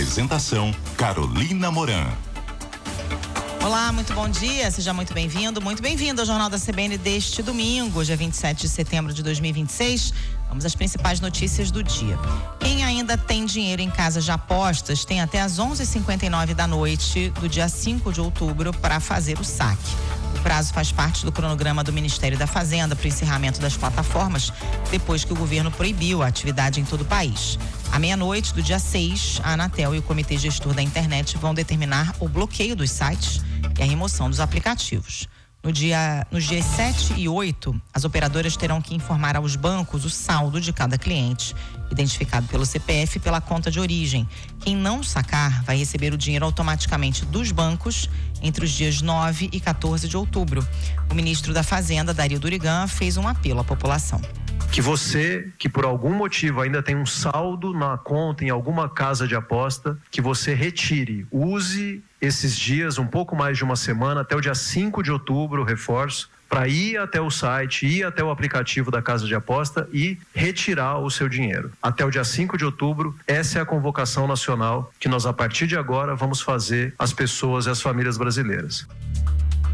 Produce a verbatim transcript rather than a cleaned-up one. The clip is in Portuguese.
Apresentação: Carolina Moran. Olá, muito bom dia, seja muito bem-vindo, muito bem-vindo ao Jornal da C B N deste domingo, dia vinte e sete de setembro de dois mil e vinte e seis. Vamos às principais notícias do dia. Quem ainda tem dinheiro em casas de apostas tem até às onze e cinquenta e nove da noite do dia cinco de outubro para fazer o saque. O prazo faz parte do cronograma do Ministério da Fazenda para o encerramento das plataformas, depois que o governo proibiu a atividade em todo o país. À meia-noite do dia seis, a Anatel e o Comitê Gestor da Internet vão determinar o bloqueio dos sites e a remoção dos aplicativos. No dia, nos dias sete e oito, as operadoras terão que informar aos bancos o saldo de cada cliente, identificado pelo C P F e pela conta de origem. Quem não sacar vai receber o dinheiro automaticamente dos bancos entre os dias nove e quatorze de outubro. O ministro da Fazenda, Dario Durigan, fez um apelo à população. Que você, que por algum motivo ainda tem um saldo na conta em alguma casa de aposta, que você retire, use esses dias, um pouco mais de uma semana, até o dia cinco de outubro, reforço, para ir até o site, ir até o aplicativo da casa de aposta e retirar o seu dinheiro. Até o dia cinco de outubro, essa é a convocação nacional que nós, a partir de agora, vamos fazer às pessoas e às famílias brasileiras.